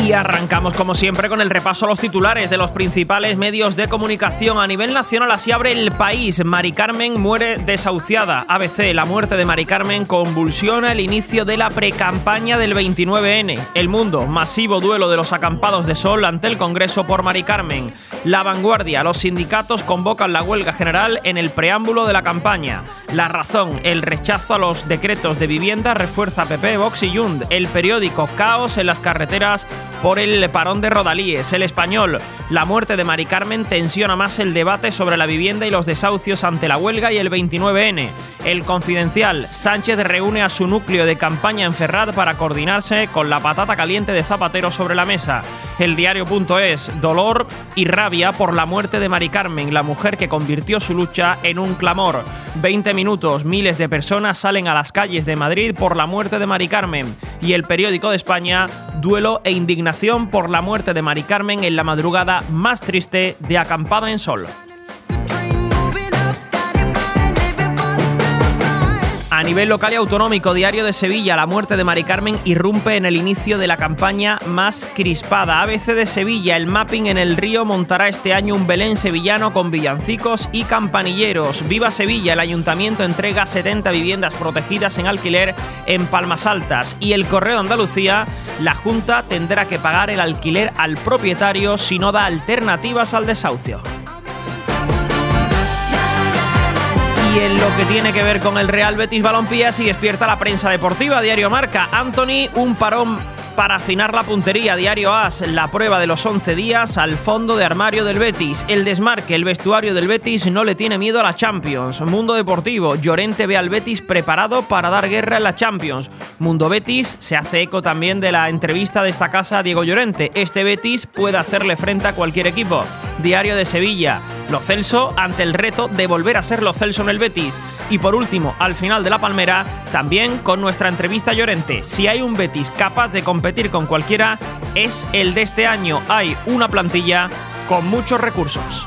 Y arrancamos como siempre con el repaso a los titulares de los principales medios de comunicación. A nivel nacional así abre El País. Mari Carmen muere desahuciada. ABC, la muerte de Mari Carmen convulsiona el inicio de la precampaña del 29N. El Mundo, masivo duelo de los acampados de sol ante el Congreso por Mari Carmen. La Vanguardia, los sindicatos convocan la huelga general en el preámbulo de la campaña. La Razón, el rechazo a los decretos de vivienda refuerza PP, Vox y Jund. El Periódico, caos en las carreteras por el parón de Rodalíes. El Español, la muerte de Mari Carmen tensiona más el debate sobre la vivienda y los desahucios ante la huelga y el 29N. El Confidencial, Sánchez reúne a su núcleo de campaña en Ferraz para coordinarse con la patata caliente de Zapatero sobre la mesa. El Diario.es, dolor y rabia por la muerte de Mari Carmen, la mujer que convirtió su lucha en un clamor. 20 minutos, miles de personas salen a las calles de Madrid por la muerte de Mari Carmen. Y El Periódico de España, duelo e indignación por la muerte de Mari Carmen en la madrugada más triste de Acampada en Sol. A nivel local y autonómico, Diario de Sevilla, la muerte de Mari Carmen irrumpe en el inicio de la campaña más crispada. ABC de Sevilla, el mapping en el río montará este año un Belén sevillano con villancicos y campanilleros. Viva Sevilla, el ayuntamiento entrega 70 viviendas protegidas en alquiler en Palmas Altas. Y El Correo de Andalucía, la Junta tendrá que pagar el alquiler al propietario si no da alternativas al desahucio. Y en lo que tiene que ver con el Real Betis Balompié, así despierta la prensa deportiva. Diario Marca, Anthony, un parón para afinar la puntería. Diario AS, la prueba de los 11 días al fondo de armario del Betis. El Desmarque, el vestuario del Betis no le tiene miedo a la Champions. Mundo Deportivo, Llorente ve al Betis preparado para dar guerra en la Champions. Mundo Betis se hace eco también de la entrevista de esta casa a Diego Llorente. Este Betis puede hacerle frente a cualquier equipo. Diario de Sevilla, Lo Celso ante el reto de volver a ser Lo Celso en el Betis. Y por último, al final de la Palmera, también con nuestra entrevista a Llorente. Si hay un Betis capaz de competir con cualquiera, es el de este año. Hay una plantilla con muchos recursos.